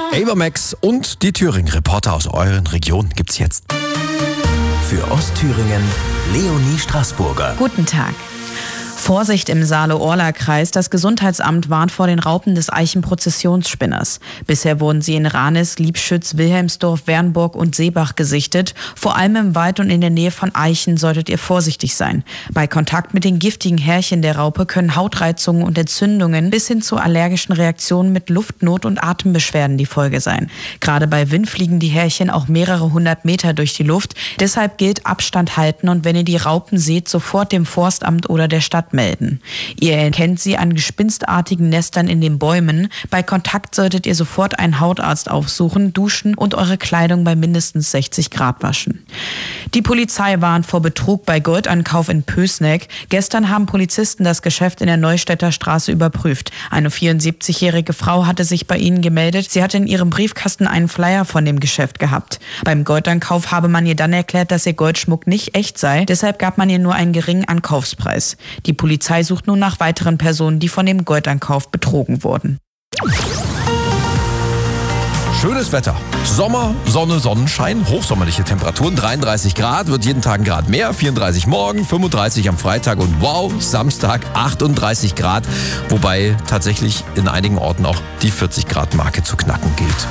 Ava Max und die Thüringen-Reporter aus euren Regionen gibt's jetzt. Für Ostthüringen Leonie Straßburger. Guten Tag. Vorsicht im Saale-Orla-Kreis. Das Gesundheitsamt warnt vor den Raupen des Eichenprozessionsspinners. Bisher wurden sie in Ranis, Liebschütz, Wilhelmsdorf, Wernburg und Seebach gesichtet. Vor allem im Wald und in der Nähe von Eichen solltet ihr vorsichtig sein. Bei Kontakt mit den giftigen Härchen der Raupe können Hautreizungen und Entzündungen bis hin zu allergischen Reaktionen mit Luftnot und Atembeschwerden die Folge sein. Gerade bei Wind fliegen die Härchen auch mehrere hundert Meter durch die Luft. Deshalb gilt Abstand halten und wenn ihr die Raupen seht, sofort dem Forstamt oder der Stadt melden. Ihr erkennt sie an gespinstartigen Nestern in den Bäumen. Bei Kontakt solltet ihr sofort einen Hautarzt aufsuchen, duschen und eure Kleidung bei mindestens 60 Grad waschen. Die Polizei warnt vor Betrug bei Goldankauf in Pößneck. Gestern haben Polizisten das Geschäft in der Neustädter Straße überprüft. Eine 74-jährige Frau hatte sich bei ihnen gemeldet. Sie hatte in ihrem Briefkasten einen Flyer von dem Geschäft gehabt. Beim Goldankauf habe man ihr dann erklärt, dass ihr Goldschmuck nicht echt sei. Deshalb gab man ihr nur einen geringen Ankaufspreis. Die Polizei sucht nun nach weiteren Personen, die von dem Goldankauf betrogen wurden. Schönes Wetter. Sommer, Sonne, Sonnenschein, hochsommerliche Temperaturen, 33 Grad, wird jeden Tag ein Grad mehr, 34 morgen, 35 am Freitag und wow, Samstag 38 Grad, wobei tatsächlich in einigen Orten auch die 40 Grad Marke zu knacken gilt.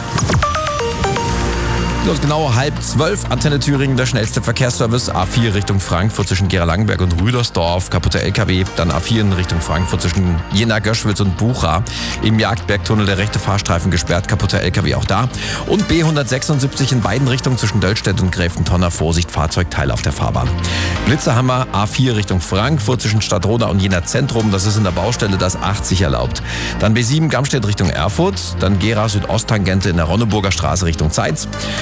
Los, genau 11:30, Antenne Thüringen, der schnellste Verkehrsservice. A4 Richtung Frankfurt zwischen Gera-Langenberg und Rüdersdorf, kaputter LKW. Dann A4 in Richtung Frankfurt zwischen Jena, Göschwitz und Bucha. Im Jagdbergtunnel der rechte Fahrstreifen gesperrt, kaputter LKW auch da. Und B176 in beiden Richtungen zwischen Döllstedt und Gräfentonner. Vorsicht, Fahrzeugteile auf der Fahrbahn. Blitzer haben wir, A4 Richtung Frankfurt zwischen Stadtroda und Jena Zentrum. Das ist in der Baustelle das 80 erlaubt. Dann B7 Gamstedt Richtung Erfurt. Dann Gera Südosttangente in der Ronneburger Straße Richtung Zeitz.